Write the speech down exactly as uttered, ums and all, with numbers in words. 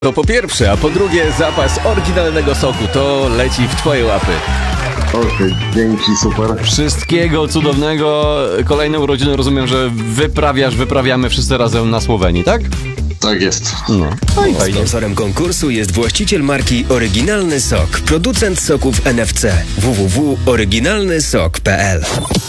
To po pierwsze, a po drugie zapas oryginalnego soku. To leci w twoje łapy. Okej, okay, dzięki, super. Wszystkiego cudownego. Kolejne urodziny rozumiem, że wyprawiasz, wyprawiamy wszyscy razem na Słowenii, tak? Tak jest. No, no i fajnie. Sponsorem konkursu jest właściciel marki Oryginalny Sok, producent soków N F C. w w w kropka oryginalny sok kropka p l.